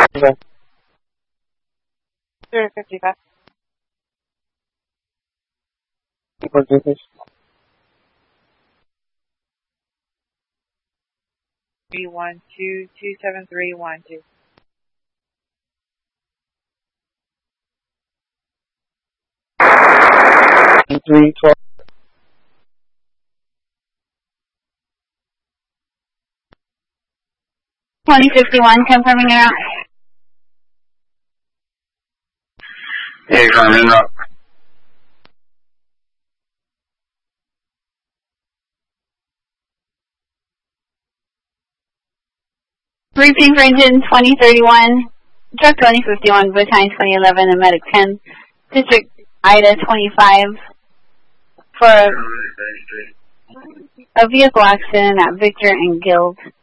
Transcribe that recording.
055. 312-27312. confirming your route. Yeah, coming up. Briefing for engine 2031, truck 2051, Battalion 2011, and medic 10, District Ida 25, for a vehicle accident at Victor and Guild.